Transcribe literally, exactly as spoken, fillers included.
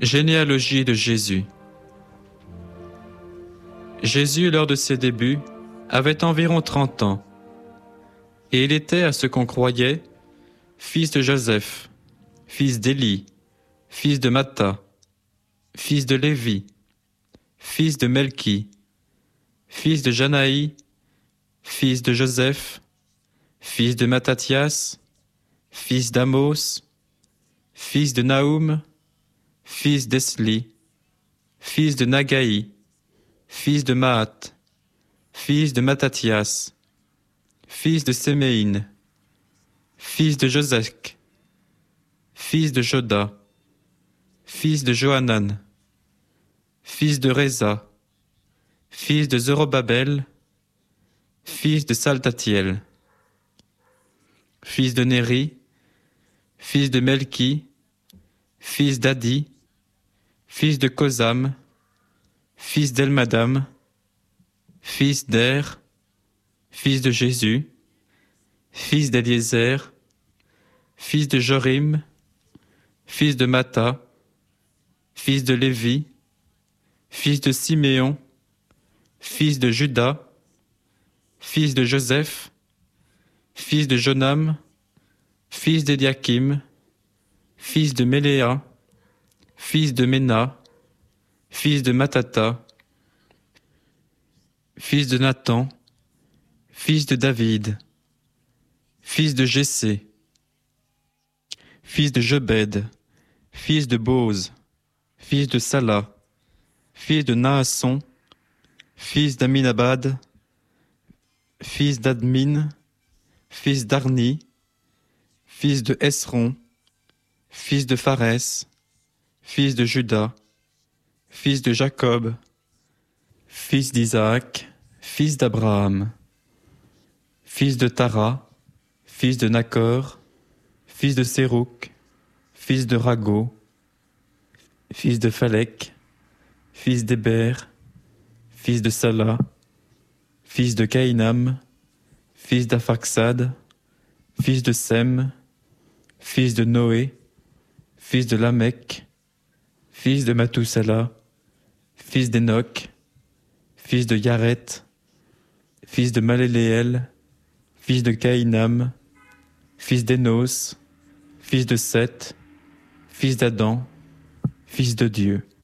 Généalogie de Jésus. Jésus, lors de ses débuts, avait environ trente ans, et il était, à ce qu'on croyait, fils de Joseph, fils d'Élie, fils de Mattha, fils de Lévi, fils de Melchi, fils de Janaï, fils de Joseph, fils de Mattathias, fils d'Amos, fils de Naoum, fils d'Esli, fils de Nagaï, fils de Maat, fils de Mattathias, fils de Séméine, fils de Josech, fils de Joda, fils de Johanan, fils de Réza, fils de Zorobabel, fils de Saltatiel, fils de Néri, fils de Melchi, fils d'Adi, fils de Kosam, fils d'Elmadam, fils d'Er, fils de Jésus, fils d'Eliezer, fils de Jorim, fils de Mattha, fils de Lévi, fils de Siméon, fils de Juda, fils de Joseph, fils de Jonam, fils d'Eliakim, fils de Méléa, fils de Ména, fils de Matata, fils de Nathan, fils de David, fils de Jessé, fils de Jebed, fils de Boz, fils de Sala, fils de Naasson, fils d'Aminabad, fils d'Admin, fils d'Arni, fils de Esron, fils de Pharès, fils de Juda, fils de Jacob, fils d'Isaac, fils d'Abraham, fils de Tara, fils de Nacor, fils de Sérouk, fils de Rago, fils de Phalek, fils d'Héber, fils de Sala, fils de Caïnam, fils d'Aphaxad, fils de Sem, fils de Noé, fils de Lamech, fils de Mathusala, fils d'Enoch, fils de Yaret, fils de Maléléel, fils de Caïnam, fils d'Énos, fils de Seth, fils d'Adam, fils de Dieu.